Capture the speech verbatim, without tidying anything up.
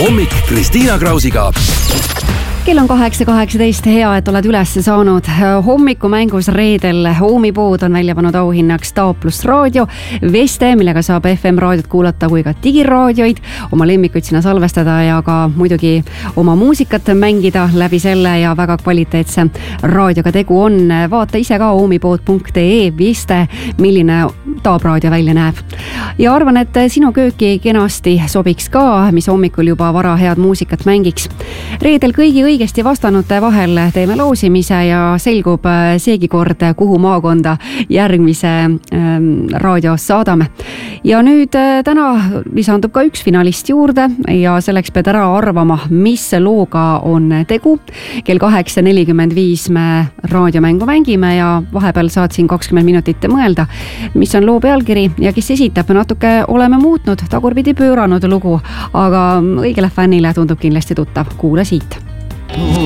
hommik Kristiina Krausiga. Kell on kaheksa kaheksateist, hea, et oled üles saanud. Hommikumängus reedel Oomipood on välja pannud auhinnaks Taap pluss raadio Veste, millega saab F M raadiot kuulata kui ka digiraadioid, oma lemmikuid sinna salvestada ja ka muidugi oma muusikat mängida läbi selle ja väga kvaliteetse raadioga tegu on. Vaata ise ka oomipood punkt ee Veste, milline Taap raadio välja näeb. Ja arvan, et sinu kööki kenasti sobiks ka, mis hommikul juba vara head muusikat mängiks. Reedel kõigi õigesti vastanute vahel teeme loosimise ja selgub seegi kord, kuhu maakonda järgmise ähm, raadio saadame. Ja nüüd äh, täna lisandub ka üks finalist juurde ja selleks pead ära arvama, mis looga on tegu. Kell kaheksa nelikümmend viis me raadiomängu mängime ja vahepeal saad siin kakskümmend minutit mõelda, mis on loo pealkiri ja kes esitab. Natuke oleme muutnud, tagurpidi pööranud lugu, aga õigele fännile tundub kindlasti tuttav. Kuula siit.